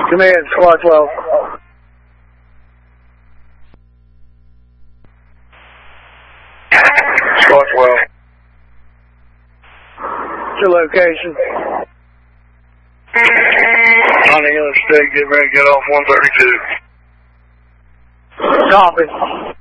Command, Squad 12. Squad 12. Your location. On the interstate, get ready to get off 132. Copy.